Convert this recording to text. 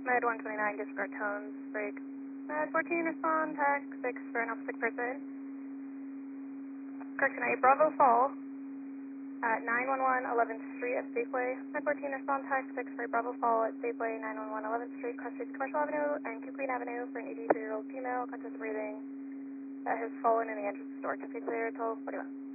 Med 129, disregard tones, break. Med 14, respond, TAC 6 for an opposite person. Correction 8, Bravo Fall at 911 11th Street at Safeway. Med 14, respond, TAC 6 for Bravo Fall at Safeway, 911 11th Street, cross streets Commercial Avenue and Queen Avenue for an 83-year-old female, conscious of breathing that has fallen in the entrance door. Can you clear 1241?